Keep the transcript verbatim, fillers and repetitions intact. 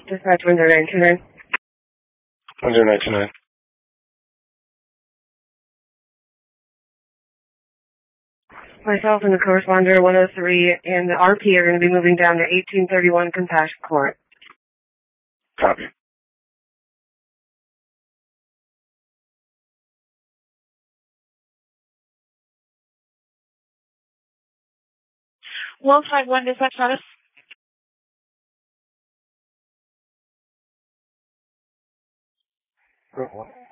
Dispatch Windsor nine two nine. Windsor nine two nine. Myself and the corresponder one oh three and the R P are going to be moving down to eighteen thirty-one Compassion Court. Copy. one five one dispatch status. Oh,